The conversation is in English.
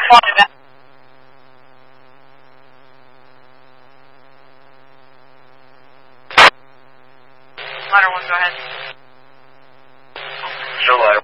Roger that. Ladder 1, go ahead. Show ladder